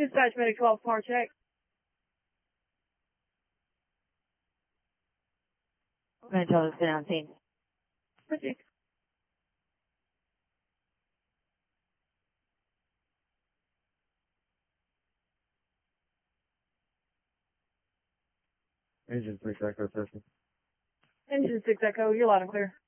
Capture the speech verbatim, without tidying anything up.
Dispatch Medic twelve, smart check. I'm going to tell them to sit down, scene. Proceed. Engine six Echo testing. Engine six Echo, you're loud and clear.